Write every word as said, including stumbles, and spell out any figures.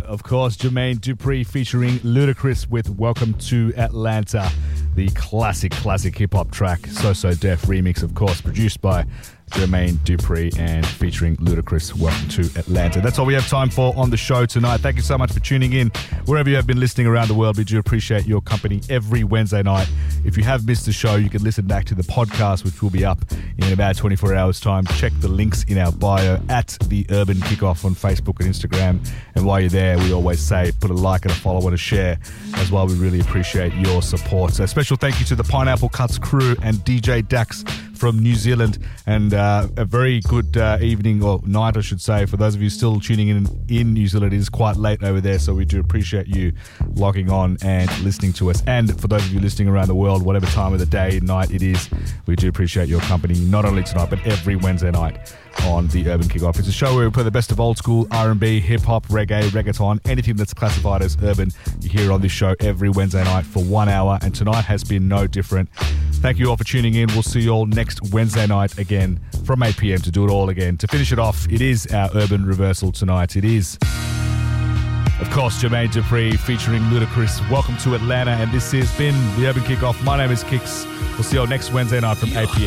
of course, Jermaine Dupri featuring Ludacris with Welcome to Atlanta, the classic, classic hip-hop track, So So Def remix, of course, produced by Jermaine Dupri and featuring Ludacris. Welcome to Atlanta. That's all we have time for on the show tonight. Thank you so much for tuning in. Wherever you have been listening around the world, we do appreciate your company every Wednesday night. If you have missed the show, you can listen back to the podcast, which will be up in about twenty-four hours time. Check the links in our bio at The Urban Kickoff on Facebook and Instagram. And while you're there, we always say put a like and a follow and a share as well. We really appreciate your support. So a special thank you to the Pineapple Cuts crew and D J Dax from New Zealand, and uh, a very good uh, evening, or night I should say, for those of you still tuning in in New Zealand. It is quite late over there, so we do appreciate you logging on and listening to us. And for those of you listening around the world, whatever time of the day, night it is, we do appreciate your company, not only tonight but every Wednesday night on The Urban Kickoff. It's a show where we play the best of old school R and B, hip-hop, reggae, reggaeton, anything that's classified as urban. You hear it on this show every Wednesday night for one hour, and tonight has been no different. Thank you all for tuning in. We'll see you all next Wednesday night again from eight p.m. to do it all again. To finish it off, it is our Urban Reversal tonight. It is, of course, Jermaine Dupri featuring Ludacris. Welcome to Atlanta, and this has been The Urban Kickoff. My name is Kix. We'll see you all next Wednesday night from eight p.m.